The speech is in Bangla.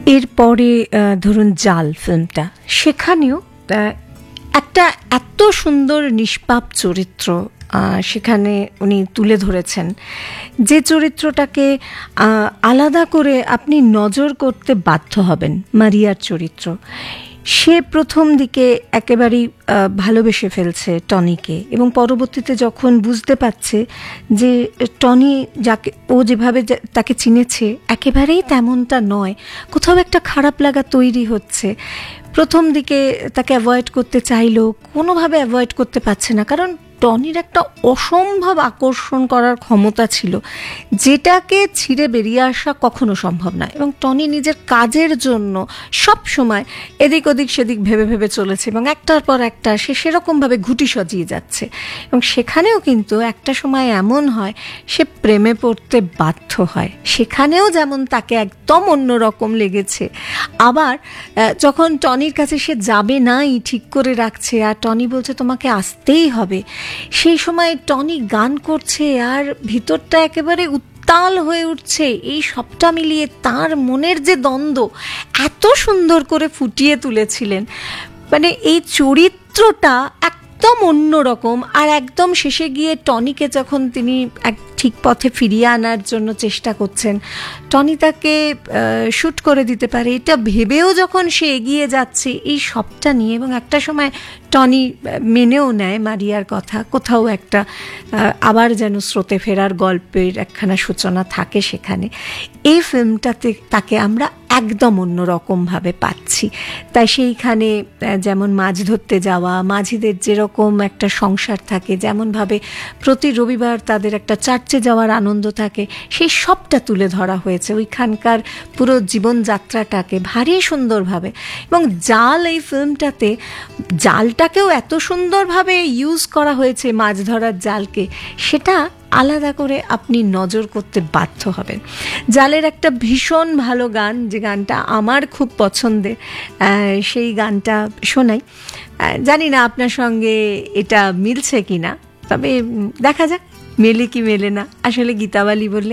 এরপরে ধরুন জাল ফিল্মটা, সেখানেও একটা এত সুন্দর নিষ্পাপ চরিত্র সেখানে উনি তুলে ধরেছেন, যে চরিত্রটাকে আলাদা করে আপনি নজর করতে বাধ্য হবেন। মারিয়ার চরিত্র, সে প্রথম দিকে একেবারেই ভালোবেসে ফেলছে টনিকে, এবং পরবর্তীতে যখন বুঝতে পারছে যে টনি যাকে ও যেভাবে তাকে চিনেছে একেবারেই তেমনটা নয়, কোথাও একটা খারাপ লাগা তৈরি হচ্ছে। প্রথম দিকে তাকে অ্যাভয়েড করতে চাইলেও কোনোভাবে অ্যাভয়েড করতে পারছে না, কারণ টনির একটা অসম্ভব আকর্ষণ করার ক্ষমতা ছিল, যেটাকে ছিঁড়ে বেরিয়ে আসা কখনো সম্ভব না। এবং টনি নিজের কাজের জন্য সব সময় এদিক ওদিক সেদিক ভেবে ভেবে চলেছে, এবং একটার পর একটা সে সেরকমভাবে ঘুঁটি সাজিয়ে যাচ্ছে। এবং সেখানেও কিন্তু একটা সময় এমন হয় সে প্রেমে পড়তে বাধ্য হয়, সেখানেও যেমন তাকে একদম অন্যরকম লেগেছে। আবার যখন টনির কাছে সে যাবে নাই ঠিক করে রাখছে, আর টনি বলছে তোমাকে আসতেই হবে, সেই সময় টনি গান করছে আর ভিতরটা একেবারে উত্তাল হয়ে উঠছে। এই সবটা মিলিয়ে তার মনের যে দ্বন্দ্ব এত সুন্দর করে ফুটিয়ে তুলেছিলেন, মানে এই চরিত্রটা একদম অন্যরকম। আর একদম শেষে গিয়ে টনিকে যখন তিনি এক ঠিক পথে ফিরিয়ে আনার জন্য চেষ্টা করছেন, টনি তাকে শ্যুট করে দিতে পারে এটা ভেবেও যখন সে এগিয়ে যাচ্ছে এই সবটা নিয়ে, এবং একটা সময় টনি মেনেও নেয় মারিয়ার কথা, কোথাও একটা আবার যেন স্রোতে ফেরার গল্পের একখানা সূচনা থাকে সেখানে। এই ফিল্মটাতে তাকে আমরা একদম অন্যরকমভাবে পাচ্ছি। তাই সেইখানে যেমন মাছ ধরতে যাওয়া, মাঝিদের যেরকম একটা সংসার থাকে, যেমনভাবে প্রতি রবিবার তাদের একটা চার্চে যাওয়ার আনন্দ থাকে, সেই সবটা তুলে ধরা হয়েছে ওইখানকার পুরো জীবনযাত্রাটাকে ভারী সুন্দরভাবে। এবং জাল, এই ফিল্মটাতে জালটাকেও এত সুন্দরভাবে ইউজ করা হয়েছে, মাছ ধরার জালকে, সেটা আলাদা করে আপনি নজর করতে বাধ্য হবেন। জালের একটা ভীষণ ভালো গান, যে গানটা আমার খুব পছন্দের, সেই গানটা শোনাই। জানি না আপনার সঙ্গে এটা মিলছে কি না, তবে দেখা যাক মেলে কি মেলে না। আসলে গীতাবালি বললে